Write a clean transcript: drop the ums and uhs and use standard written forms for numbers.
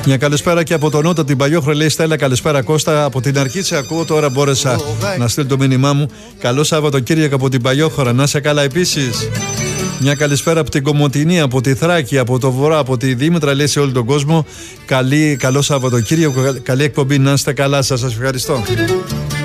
Μια καλησπέρα και από τον Νότο, την Παλιόχρο, λέει Στέλλα. Καλησπέρα Κώστα. Από την αρχή σε ακούω, τώρα μπόρεσα να στείλω το μήνυμά μου. Καλό Σαββατοκύριακο από την Παλιόχώρα. Να είσαι καλά επίσης. Μια καλησπέρα από την Κομοτηνή, από τη Θράκη, από το Βορρά, από τη Δήμητρα, λέει σε όλο τον κόσμο. Καλό Σαββατοκύριακο, καλή εκπομπή. Να είστε καλά, σας ευχαριστώ.